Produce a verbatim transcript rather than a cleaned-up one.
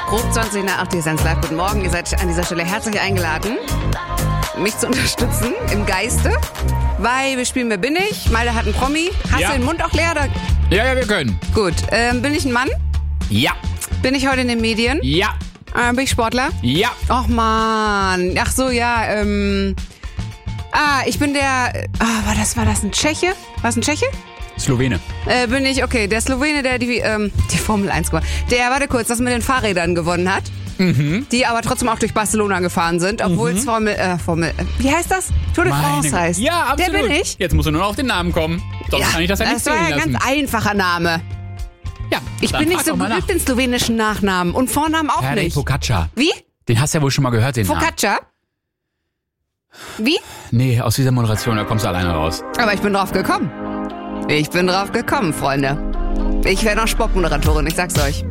grob zwanzig nach acht, hier ist eins Live. Guten Morgen, ihr seid an dieser Stelle herzlich eingeladen, mich zu unterstützen im Geiste, weil wir spielen Wer bin ich? Malte hat einen Promi. Hast Ja. du den Mund auch leer? Oder? Ja, ja, wir können. Gut, ähm, bin ich ein Mann? Ja. Bin ich heute in den Medien? Ja. Äh, bin ich Sportler? Ja. Och man, ach so, ja, ähm... Ah, ich bin der... Ah, war das, war das ein Tscheche? War es ein Tscheche? Slowene. Äh, bin ich, okay, der Slowene, der die, ähm, die Formel eins gewonnen hat. Der, warte kurz, das mit den Fahrrädern gewonnen hat. Mhm. Die aber trotzdem auch durch Barcelona gefahren sind, obwohl es mhm. Formel, äh, Formel, äh, wie heißt das? Tour de France Meine heißt. Ja, absolut. Der bin ich. Jetzt musst du nur noch auf den Namen kommen. Sonst Ja, kann ich das ja nicht das war zählen ja ein lassen. ganz einfacher Name. Ja, Ich dann bin nicht frag so doch mal geübt in slowenischen Nachnamen und Vornamen auch nach. Tadej nicht. Pogačar. Wie? Den hast du ja wohl schon mal gehört, den Namen. Focaccia? Wie? Nee, aus dieser Moderation, da kommst du alleine raus. Aber ich bin drauf gekommen. Ich bin drauf gekommen, Freunde. Ich werde noch Sportmoderatorin, ich sag's euch.